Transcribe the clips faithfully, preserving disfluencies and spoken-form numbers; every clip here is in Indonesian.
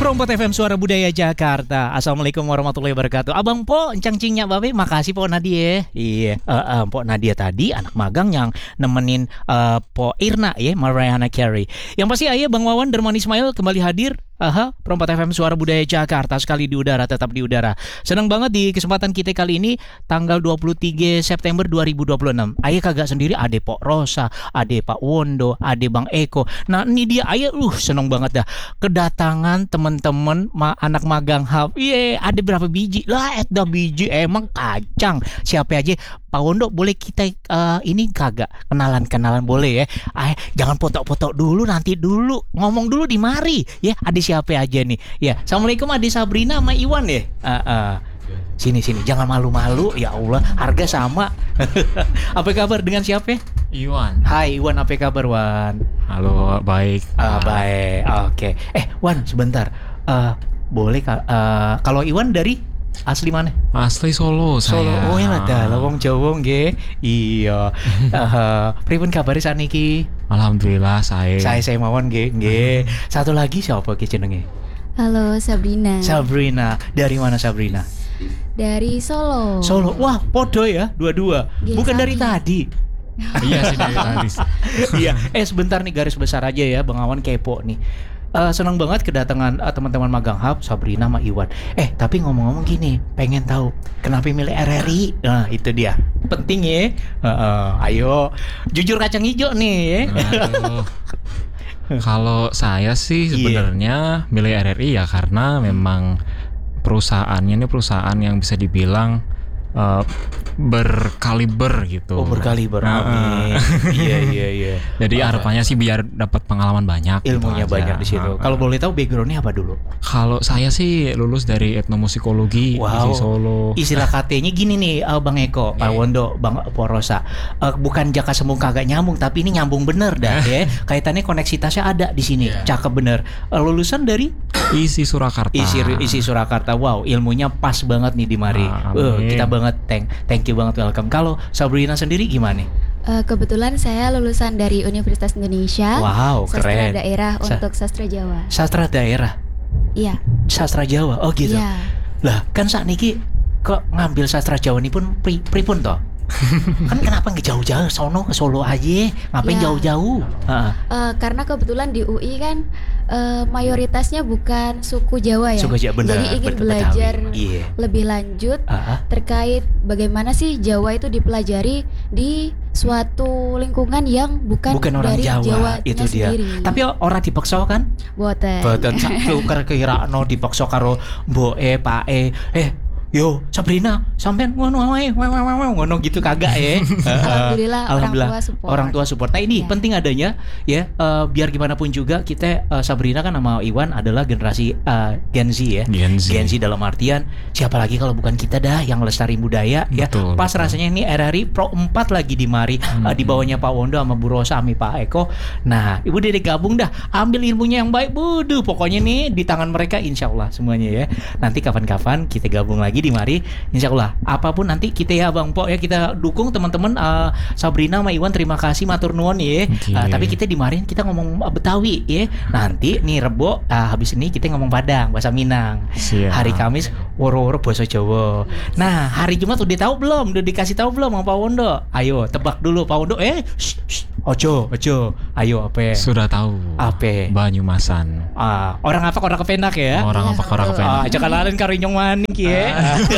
Pro empat F M Suara Budaya Jakarta. Assalamualaikum warahmatullahi wabarakatuh. Abang Po, encang cingnya babe, makasih Po Nadia. Iya, uh, uh, Po Nadia tadi anak magang yang nemenin uh, Po Irna ya, Mariah Carey. Yang pasti ayah Bang Wawan Derman Ismail kembali hadir. Aha, Pro empat F M Suara Budaya Jakarta, sekali di udara, tetap di udara. Senang banget di kesempatan kita kali ini tanggal dua puluh tiga September dua ribu dua puluh enam. Ayah kagak sendiri, ade Pok Rosa, ade Pak Wondo, ade Bang Eko. Nah, ini dia ayah uh senang banget dah. Kedatangan teman-teman ma- anak magang hub. Iya, ada berapa biji? Lah, eta biji emang kacang. Siapa aja? Pak Wondo, boleh kita uh, ini kagak kenalan-kenalan boleh ya? Ay, jangan foto-foto dulu, nanti dulu ngomong dulu di mari ya. Ada siapa aja nih? Ya, assalamualaikum Ade Sabrina sama Iwan ya. Uh, uh. Sini sini, jangan malu-malu ya Allah, harga sama. Apa kabar dengan siapa? Iwan. Hai Iwan, apa kabar Wan? Halo, baik. Uh, baik, oke. Okay. Eh Wan, sebentar. Uh, boleh uh, kalau Iwan dari asli mana? Asli Solo saya. Solo. Oh ya lah, wong Jawa nggih. Iya. Uh, pripun kabare saniki? Alhamdulillah saya. Saya saya mawon nggih, nggih. Satu lagi siapa ki jenenge? Halo Sabrina. Sabrina. Dari mana Sabrina? Dari Solo. Solo. Wah, podo ya, dua-dua. Yes, Bukan Abi. dari tadi. Iya sih dari tadi. Iya. Eh sebentar nih, garis besar aja ya, Bang Awan kepo nih. Uh, senang banget kedatangan uh, teman-teman magang hub Sabrina sama Iwan. Eh tapi ngomong-ngomong gini, pengen tahu kenapa milih R R I? Nah itu dia, penting ya. Uh, uh, ayo, jujur kacang hijau nih. Ya. Aduh. Kalau saya sih sebenarnya milih R R I ya karena memang perusahaannya ini perusahaan yang bisa dibilang uh, berkaliber gitu. Oh berkaliber, amin. Iya iya iya. Jadi oh, harapannya sih biar dapat pengalaman banyak. Ilmunya gitu banyak aja. di situ. Uh, Kalau boleh tahu backgroundnya apa dulu? Kalau saya sih lulus dari etnomusikologi wow. di Solo. Istilah K T-nya gini nih, uh, Bang Eko, Pak Wondo, Bang Porosa. Uh, bukan jaka sembung kagak nyambung, tapi ini nyambung bener dah ya. Kaitannya koneksitasnya ada di sini. Yeah. Cakep bener. Uh, lulusan dari I S I Surakarta. I S I, I S I Surakarta. Wow, ilmunya pas banget nih di mari. Ah, uh, kita banget thank thank you banget, welcome. Kalau Sabrina sendiri gimana? Uh, kebetulan saya lulusan dari Universitas Indonesia. Wow, Sastra keren. daerah Sa- untuk sastra Jawa. Sastra daerah. Iya. Sastra Jawa. Oh gitu. Iya. Lah, kan saat niki kok ngambil sastra Jawa ini pun pri, pripun toh? Kan kenapa nggak jauh-jauh sono ke Solo aja? Ngapain Ya. jauh-jauh? Uh, Uh, karena kebetulan di U I kan uh, mayoritasnya bukan suku Jawa ya. Suku Jawa, benar, Jadi ingin betul, belajar Betawi. Iya. lebih lanjut uh, terkait bagaimana sih Jawa itu dipelajari di suatu lingkungan yang bukan, bukan orang dari Jawa, Jawa itu dia. sendiri. Tapi orang dipaksa kan? Boten. Boten sak tuker kirano dipaksa karo mboke, pake. Eh, yo Sabrina, sampean ngono wae, ngono gitu kagak ya. Alhamdulillah, Alhamdulillah orang tua support. Orang tua support. Nah ini Ya. penting adanya ya, uh, biar gimana pun juga kita uh, Sabrina kan sama Iwan adalah generasi uh, Gen Z ya. Gen Z. Gen Z dalam artian siapa lagi kalau bukan kita dah yang lestari budaya ya. Betul, Pas betul. rasanya ini R R I Pro empat lagi di mari, Hmm. uh, di bawahnya Pak Wondo sama Bu Rosa sama Pak Eko. Nah, Ibu Dede gabung dah, ambil ilmunya yang baik. Buduh, pokoknya nih di tangan mereka insya Allah semuanya ya. Nanti kapan-kapan kita gabung lagi di mari. Insya Allah apapun nanti kita ya Bang Po ya, kita dukung teman-teman. uh, Sabrina sama Iwan terima kasih matur nuwun ya. Okay. Uh, tapi kita di mari kita ngomong uh, Betawi ya. Nanti nih Rebo uh, habis ini kita ngomong Padang bahasa Minang. Siap. Hari Kamis woro-woro bahasa Jawa. Nah hari Jumat udah tahu belum? Udah dikasih tahu belum sama Pak Wondo? Ayo tebak dulu Pak Wondo. Eh shh, shh, ojo ojo. Ayo apa? Sudah tahu. Apa? Banyumasan. Ah, orang apa orang kepenak ya? Orang apa orang apa? Ah, aja kalahin karinyong manik ya.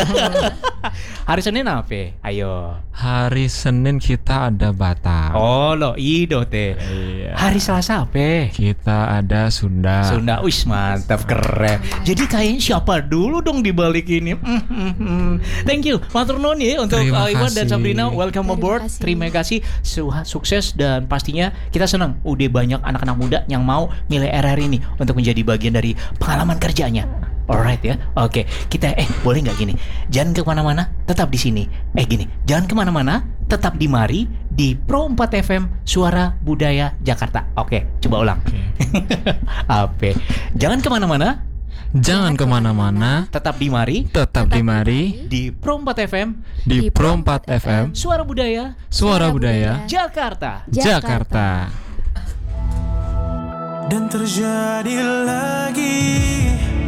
Hari Senin apa? Ayo. Hari Senin kita ada Batak. Oh lo ido teh. Iya. Hari Selasa apa? Kita ada Sunda. Sunda, wis mantap keren. Jadi kayaknya siapa dulu dong di balik ini? Mm, mm, mm. Thank you, matur nuwun ya untuk Terima uh, Iwan dan kasih. Sabrina. Welcome Terima aboard. kasih. Terima kasih. Su- sukses dan pastinya kita senang. Udah banyak anak-anak muda yang mau milih R R ini untuk menjadi bagian dari pengalaman kerjanya. Alright ya, oke. Kita eh boleh nggak gini? Jangan kemana-mana, tetap di sini. Eh gini, jangan kemana-mana, tetap di mari di Pro empat F M Suara Budaya Jakarta. Oke, coba ulang. Oke. Apa? Jangan kemana-mana, Jangan kemana-mana, tetap di mari tetap di mari di Pro empat F M di Pro empat F M Suara Budaya Suara Budaya Jakarta. Jakarta. Dan terjadi lagi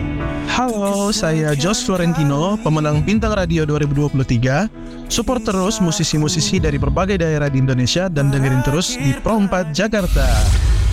Halo, saya Jos Florentino, pemenang Bintang Radio dua ribu dua puluh tiga. Support terus musisi-musisi dari berbagai daerah di Indonesia dan dengerin terus di Pro empat Jakarta.